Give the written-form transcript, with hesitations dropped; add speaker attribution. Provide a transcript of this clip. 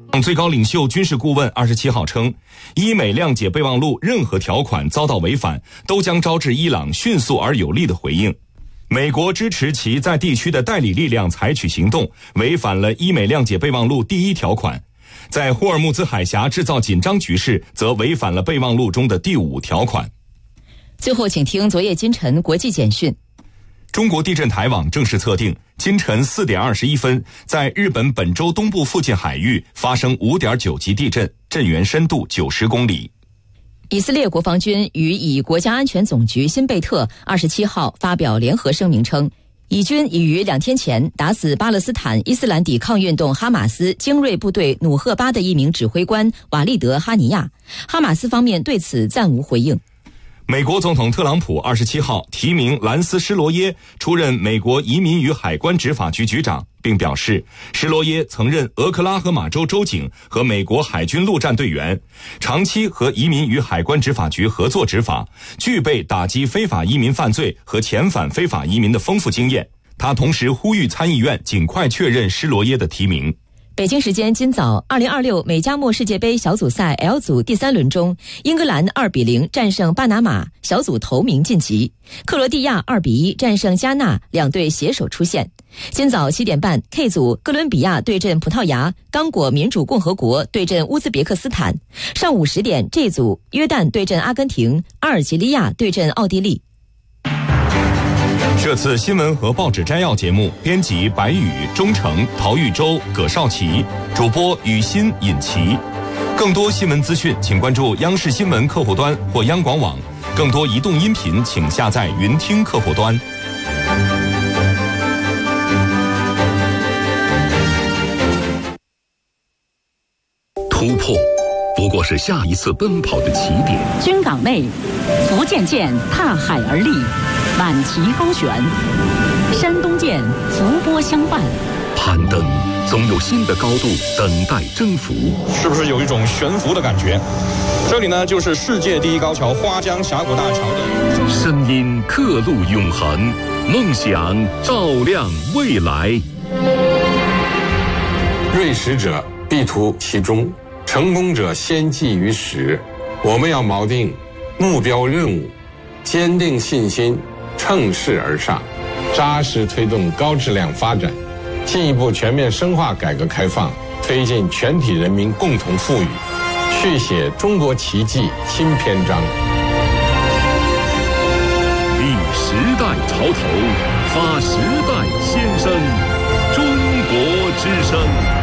Speaker 1: 最高领袖军事顾问27号称，伊美谅解备忘录任何条款遭到违反，都将招致伊朗迅速而有力的回应。美国支持其在地区的代理力量采取行动，违反了伊美谅解备忘录第1条款。在霍尔木兹海峡制造紧张局势，则违反了备忘录中的第5条款。
Speaker 2: 最后，请听昨夜今晨国际简讯。
Speaker 1: 中国地震台网正式测定，今晨4点21分，在日本本州东部附近海域发生5.9级地震，震源深度90公里。
Speaker 2: 以色列国防军与以国家安全总局辛贝特27号发表联合声明称，以军已于2天前打死巴勒斯坦伊斯兰抵抗运动哈马斯精锐部队努赫巴的一名指挥官瓦利德·哈尼亚。哈马斯方面对此暂无回应。
Speaker 1: 美国总统特朗普27号提名兰斯·施罗耶出任美国移民与海关执法局局长，并表示施罗耶曾任俄克拉荷马州州警和美国海军陆战队员，长期和移民与海关执法局合作执法，具备打击非法移民犯罪和遣返非法移民的丰富经验。他同时呼吁参议院尽快确认施罗耶的提名。
Speaker 2: 北京时间今早，2026美加墨世界杯小组赛 L 组第3轮中，英格兰2-0战胜巴拿马，小组头名晋级；克罗地亚2-1战胜加纳，两队携手出线。今早7点半 ，K 组哥伦比亚对阵葡萄牙，刚果民主共和国对阵乌兹别克斯坦。上午10点 ，G 组约旦对阵阿根廷，阿尔及利亚对阵奥地利。
Speaker 1: 这次新闻和报纸摘要节目，编辑白宇、钟诚、陶玉洲、葛少奇，主播雨欣、尹奇。更多新闻资讯，请关注央视新闻客户端或央广网。更多移动音频，请下载云听客户端。
Speaker 3: 突破不过是下一次奔跑的起点。
Speaker 4: 军港内，福建舰踏海而立，满旗高悬；山东舰伏波相伴。
Speaker 3: 攀登总有新的高度等待征服，
Speaker 5: 是不是有一种悬浮的感觉？这里呢，就是世界第一高桥花江峡谷大桥的
Speaker 3: 声音刻录永恒，梦想照亮未来。
Speaker 6: 锐识者必图其中，成功者先记于始。我们要锚定目标任务，坚定信心，乘势而上，扎实推动高质量发展，进一步全面深化改革开放，推进全体人民共同富裕，续写中国奇迹新篇章。
Speaker 3: 立时代潮头，发时代先声，中国之声。